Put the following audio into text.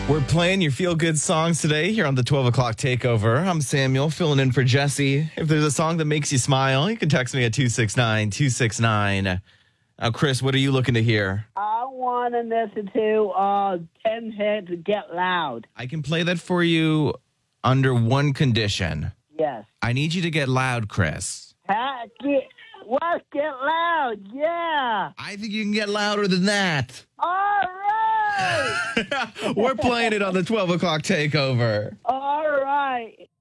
We're playing your feel-good songs today here on the 12 o'clock takeover. I'm Samuel, filling in for Jesse. If there's a song that makes you smile, you can text me at 269-269. Now, Chris, what are you looking to hear? I want to listen to 10 Hits Get Loud. I can play that for you under one condition. Yes. I need you to get loud, Chris. Let's get loud, yeah. I think you can get louder than that. All right. We're playing it on the 12 o'clock takeover. All right.